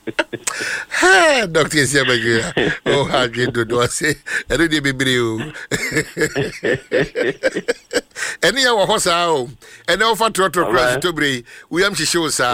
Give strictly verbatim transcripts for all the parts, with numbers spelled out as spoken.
Ha, Doctor Siamagia. Oh, how you do I say? I don't even believe. Any our horse out, and over to cross to be. We am to show, sir.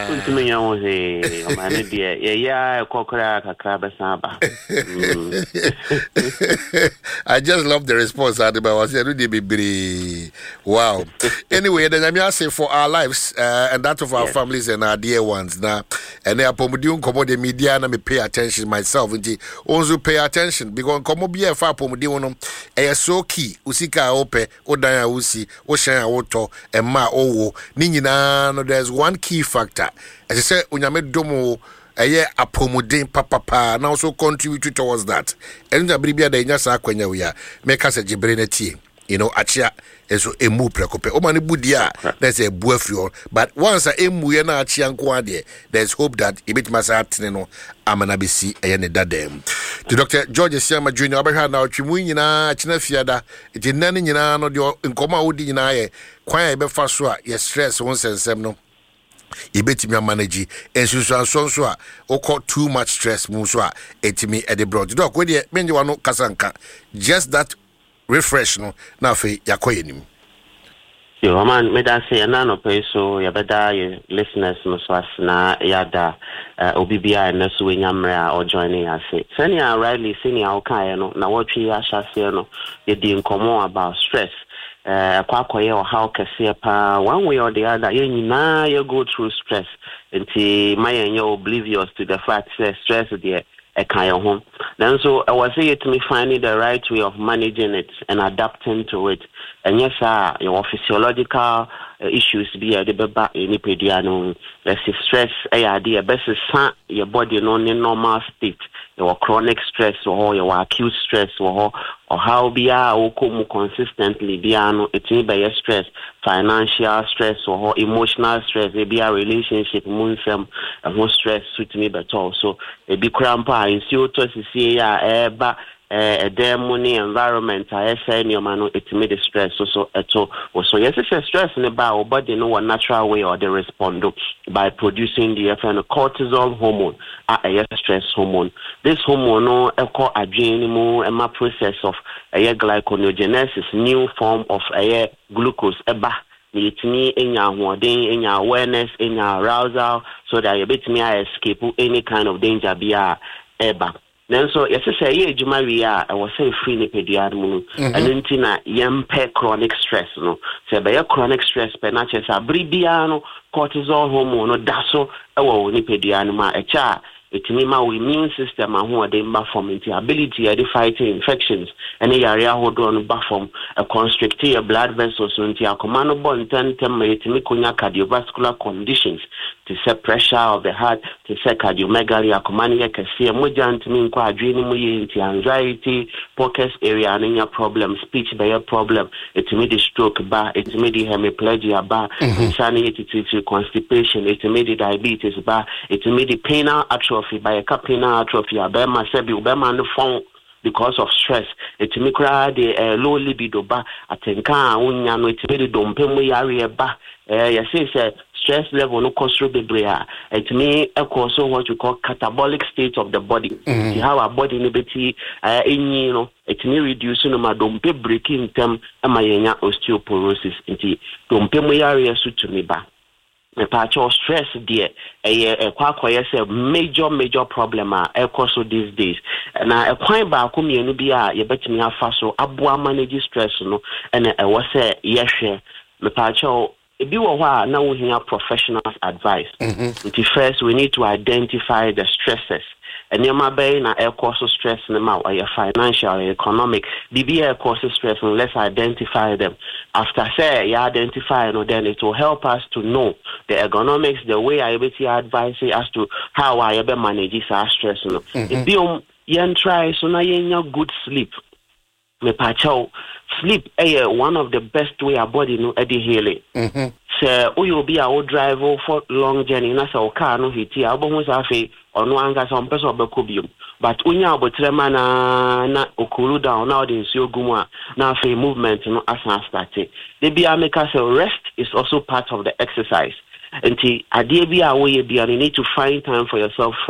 I just love the response. I was already be wow. Anyway, then I'm say for our lives uh, and that of our yes. families and our dear ones now. And they are promoting the media and me pay attention myself. Also pay attention because come be a far promoting a so key. Usika ope odaya usi ocean auto and ma owo. Nina no there's one key factor. As I say, unyame domo. A year a promoding papa now also contribute towards that. And the Bribia de Nasa Quenya we are make us a gibrinity. You know, achia is a move precope. O mani budia, there's a buffalo. But once a emu yana achian quadie, there's hope that a bit masatino amanabisi a yene dadem. The Doctor George Siama Junior Abraham now Chimuina Chinafiada, it is none in an audio in coma would deny quite a befasua, yes, stress once and semno. Ibetimi manage ensusu so a oko too much stress mu so a etimi e de broad dog we de menje wano kasanka just that refresh no na fe yakoyenim yo man me da say na no pay so ya beda your listeners no so asna yada obibia na so wenyamre a o joining us senior rightly senior o kan no na wotwe ya hyase no ye di nkomo about stress. Uh, or how kese pa one way or the other, you know, you go through stress until my and you oblivious to the fact that stress there a kind of home. Then so I was saying to me finding the right way of managing it and adapting to it. And yes, sir, your physiological uh, issues be a debate in the let's say stress, a idea, best your body non in normal state. Your chronic stress or your acute stress or or how be a consistently be an it's by your stress, financial stress or emotional stress, it be a relationship, moonsum, and more stress suit me but also a big crampa in C O two C A but a demony environment, I say your man it made stress so so at all. So yes, it's stress in the body, but they know a natural way or they respond by producing the cortisol hormone, a stress hormone. This hormone no echo adrenal and my process of a glyconeogenesis, new form of a glucose eba. It's me in your wording, in your awareness, in your arousal, so that you bit me I escape any kind of danger be a eba. Then so yes, I say yeah, Jumaria, I was saying free pediatric, and then tina yempe chronic stress no. Say by chronic stress, penaches a bribiano cortisol hormone no daso ewo ni pediatric a cha. It means our immune system and who are the from into ability to fight infections and the area hold on back from a constricted blood vessels into a command bond ten temperate cardiovascular conditions to set pressure of the heart to set cardiomegaly a command can see a mujant mean quadrenal anxiety focus area and your problem speech by your problem it made the stroke bar it made the hemiplegia bar insanity to constipation it made the diabetes bar it made the penile atrophy by a capina atrophy, a bema sebi, ubema on the phone because of stress. It's me cry the low libido ba, a tenka, unya no, it's very dumb, pemu area ba. Yes, it's stress level no considerable brea. It may also what you call catabolic state of the body. Mm-hmm. You have a body liberty, uh, in you know, it may reduce no ma dumpe breaking term, and my osteoporosis into dumpe area suit to me ba. The patch of stress there, a quite major, major problem are also these days. And I point back to me and be a you bet me have fast so abua manage stress no and I was say yes share the patch of if you are now we have professionals advice. Mm-hmm. First we need to identify the stresses. And your mabe na air cause stress in the mouth, or your financial, or economic. B B air causes stress, and let's identify them. After say you identify, you know, then it will help us to know the ergonomics, the way I able to advise as to how I able manage our stress. You know, if you you try, so now you good sleep. Me pacho sleep, eh, one of the best way our body no edi healing. So we will be our driver for long journey. Na so car no hiti. Abo mo sa fe ono anga some person obekobium. But unya abotrema na na okuru down now the nsuo gumu a na fe movement no asan start. They be make us rest is also part of the exercise. Until a day be away, you need to find time for yourself.